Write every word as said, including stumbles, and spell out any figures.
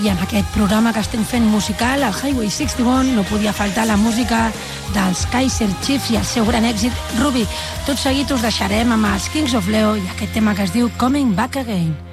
I en aquest programa que estem fent musical, el Highway seixanta-un, no podia faltar la música dels Kaiser Chiefs i el seu gran èxit, Ruby. Tot seguit us deixarem amb els Kings of Leo i aquest tema que es diu Coming Back Again.